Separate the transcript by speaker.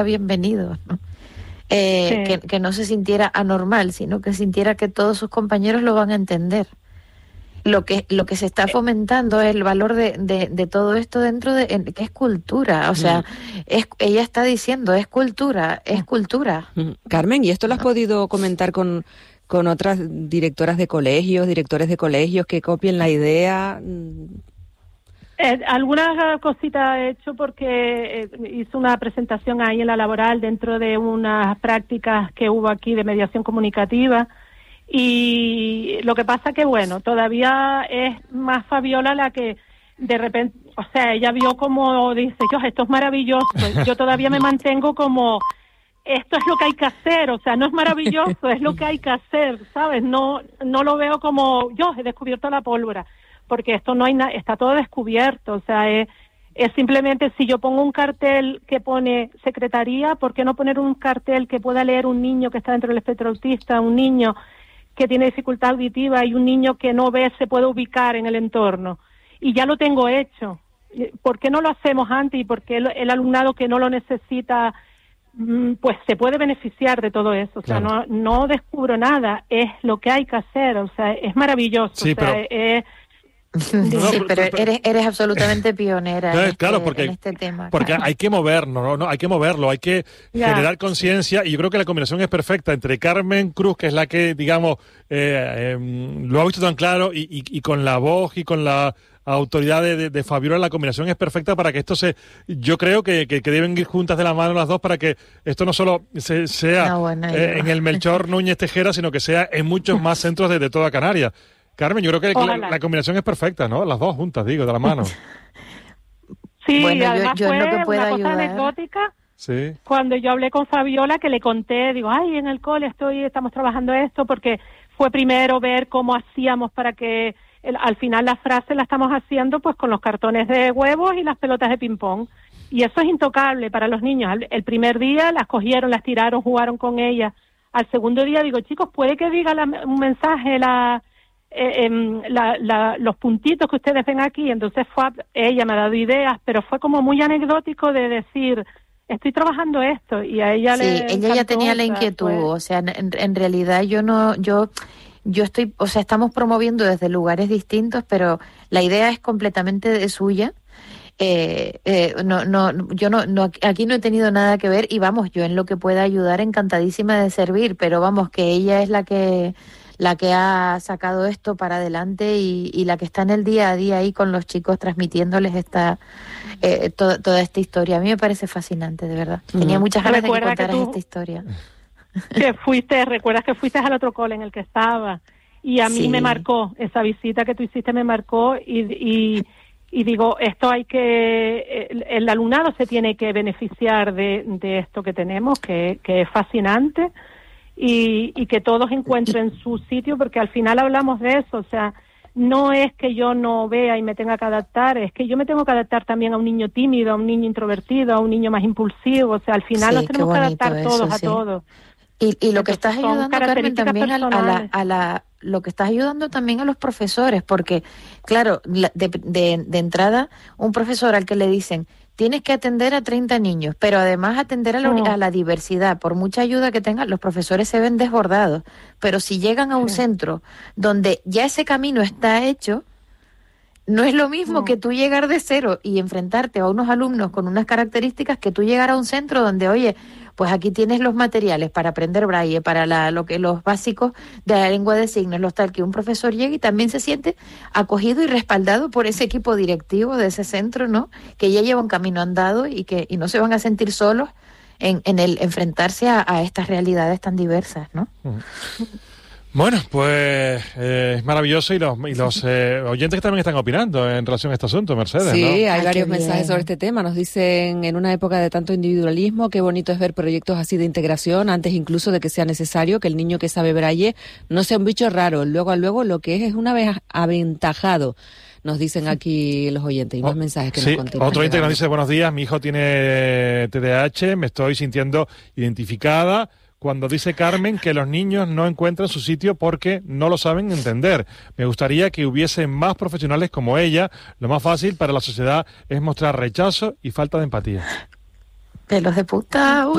Speaker 1: bienvenido, ¿no?
Speaker 2: Sí.
Speaker 1: Que no se sintiera anormal, sino que sintiera que todos sus compañeros lo van a entender. Lo que se está fomentando es el valor de todo esto dentro de que es cultura, o sea, ella está diciendo es cultura.
Speaker 3: Carmen, ¿y esto lo has podido comentar con otras directoras de colegios, directores de colegios que copien la idea?
Speaker 2: Algunas cositas he hecho porque hice una presentación ahí en la laboral dentro de unas prácticas que hubo aquí de mediación comunicativa. Y lo que pasa que, bueno, todavía es más Fabiola la que de repente, o sea, ella vio como dice, esto es maravilloso. Yo todavía me mantengo como, esto es lo que hay que hacer, o sea, no es maravilloso, es lo que hay que hacer, ¿sabes? No lo veo como, yo he descubierto la pólvora, porque esto no hay nada, está todo descubierto, o sea, es simplemente si yo pongo un cartel que pone secretaría, ¿por qué no poner un cartel que pueda leer un niño que está dentro del espectro autista, un niño que tiene dificultad auditiva y un niño que no ve se puede ubicar en el entorno? Y ya lo tengo hecho. ¿Por qué no lo hacemos antes? Y por qué el alumnado que no lo necesita, pues se puede beneficiar de todo eso. O sea,
Speaker 4: claro.
Speaker 2: no descubro nada, es lo que hay que hacer. O sea, es maravilloso.
Speaker 4: Sí,
Speaker 2: o sea,
Speaker 4: pero...
Speaker 1: Sí, pero eres absolutamente pionera
Speaker 4: claro,
Speaker 1: en este tema.
Speaker 4: Porque hay que movernos, ¿no? Hay que moverlo, hay que generar conciencia, y yo creo que la combinación es perfecta entre Carmen Cruz, que es la que, digamos, lo ha visto tan claro, y con la voz y con la autoridad de Fabiola, la combinación es perfecta para que esto yo creo que deben ir juntas de la mano las dos para que esto no solo sea en el Melchor Núñez Tejera, sino que sea en muchos más centros de toda Canarias. Carmen, yo creo que la combinación es perfecta, ¿no? Las dos juntas, digo, de la mano.
Speaker 2: Sí,
Speaker 1: bueno,
Speaker 2: además
Speaker 1: yo
Speaker 2: fue
Speaker 1: en lo que pueda
Speaker 2: una cosa
Speaker 1: ayudar.
Speaker 2: anecdótica.
Speaker 4: Sí.
Speaker 2: Cuando yo hablé con Fabiola, que le conté, digo, en el cole estamos trabajando esto, porque fue primero ver cómo hacíamos para que al final la frase la estamos haciendo pues con los cartones de huevos y las pelotas de ping-pong. Y eso es intocable para los niños. El primer día las cogieron, las tiraron, jugaron con ellas. Al segundo día digo, chicos, puede que diga un mensaje, los puntitos que ustedes ven aquí. Entonces ella me ha dado ideas, pero fue como muy anecdótico de decir, estoy trabajando esto, y a ella
Speaker 1: ella ya tenía la inquietud, o sea, en realidad yo estoy, o sea, estamos promoviendo desde lugares distintos, pero la idea es completamente de suya. Aquí no he tenido nada que ver, y vamos, yo en lo que pueda ayudar encantadísima de servir, pero vamos, que ella es la que ha sacado esto para adelante y la que está en el día a día ahí con los chicos transmitiéndoles toda esta historia. A mí me parece fascinante, de verdad. Tenía muchas ganas de que contaras esta historia.
Speaker 2: Recuerdas que fuiste al otro cole en el que estaba, y a mí me marcó, esa visita que tú hiciste me marcó, y digo, esto el alumnado se tiene que beneficiar de esto que tenemos, que es fascinante, y que todos encuentren su sitio, porque al final hablamos de eso, o sea, no es que yo no vea y me tenga que adaptar, es que yo me tengo que adaptar también a un niño tímido, a un niño introvertido, a un niño más impulsivo, o sea, al final nos tenemos que adaptar todos a todos.
Speaker 1: Y lo que estás ayudando, Carmen, también lo que estás ayudando también a los profesores, porque, claro, de entrada, un profesor al que le dicen, tienes que atender a 30 niños, pero además atender a la diversidad, por mucha ayuda que tengan, los profesores se ven desbordados, pero si llegan a un centro donde ya ese camino está hecho, no es lo mismo que tú llegar de cero y enfrentarte a unos alumnos con unas características que tú llegar a un centro donde, oye, pues aquí tienes los materiales para aprender braille, para los básicos de la lengua de signos, los tal, que un profesor llegue y también se siente acogido y respaldado por ese equipo directivo de ese centro, ¿no? Que ya lleva un camino andado y no se van a sentir solos en el enfrentarse a estas realidades tan diversas, ¿no?
Speaker 4: Bueno, pues es maravilloso, y los oyentes que también están opinando en relación a este asunto, Mercedes,
Speaker 3: sí,
Speaker 4: ¿no?
Speaker 3: Hay varios mensajes sobre este tema. Nos dicen, en una época de tanto individualismo, qué bonito es ver proyectos así de integración, antes incluso de que sea necesario que el niño que sabe braille no sea un bicho raro. Luego lo que es una vez aventajado. Nos dicen aquí los oyentes, y más mensajes que nos continúan.
Speaker 4: Otro oyente que nos dice, buenos días, mi hijo tiene TDAH, me estoy sintiendo identificada cuando dice Carmen que los niños no encuentran su sitio porque no lo saben entender. Me gustaría que hubiese más profesionales como ella. Lo más fácil para la sociedad es mostrar rechazo y falta de empatía.
Speaker 1: Pelos de puta.